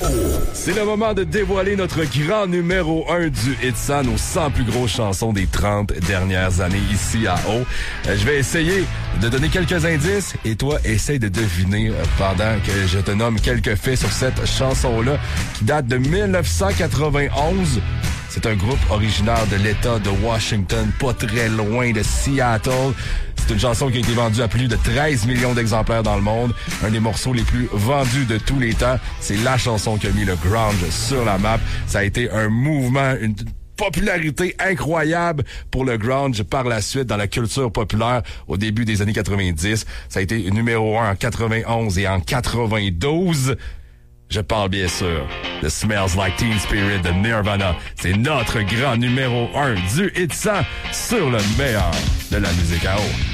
C'est le moment de dévoiler notre grand numéro 1 du Hit 100, nos 100 plus grosses chansons des 30 dernières années ici à O. Je vais essayer de donner quelques indices et toi, essaye de deviner pendant que je te nomme quelques faits sur cette chanson-là qui date de 1991. C'est un groupe originaire de l'État de Washington, pas très loin de Seattle. C'est une chanson qui a été vendue à plus de 13 millions d'exemplaires dans le monde. Un des morceaux les plus vendus de tous les temps. C'est la chanson qui a mis le grunge sur la map. Ça a été un mouvement, une popularité incroyable pour le grunge par la suite dans la culture populaire au début des années 90. Ça a été numéro 1 en 91 et en 92. Je parle bien sûr de Smells Like Teen Spirit de Nirvana. C'est notre grand numéro 1 du Hit 100 sur le meilleur de la musique à eau.